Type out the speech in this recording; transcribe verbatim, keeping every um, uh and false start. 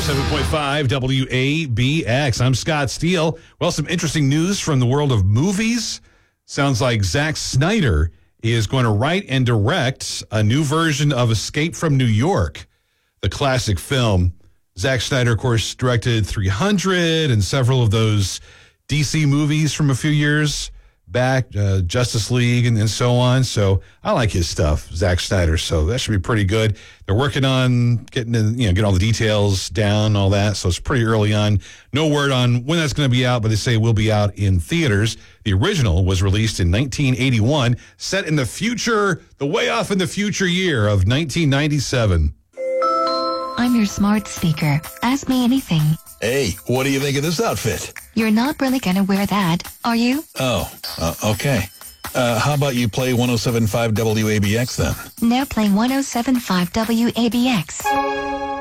seven point five W A B X. I'm Scott Steele. Well, some interesting news from the world of movies. Sounds like Zack Snyder is going to write and direct a new version of Escape from New York, the classic film. Zack Snyder, of course, directed three hundred and several of those D C movies from a few years back, uh, Justice League and, and so on. So I like his stuff, Zack Snyder. So that should be pretty good. They're working on getting, in, you know, getting all the details down, all that. So it's pretty early on. No word on when that's going to be out, but they say it will be out in theaters. The original was released in nineteen eighty-one, set in the future, the way off in the future year of nineteen ninety-seven. I'm your smart speaker. Ask me anything. Hey, what do you think of this outfit? You're not really gonna wear that, are you? Oh, uh, okay. Uh, how about you play one oh seven point five W A B X then? Now play one oh seven point five W A B X.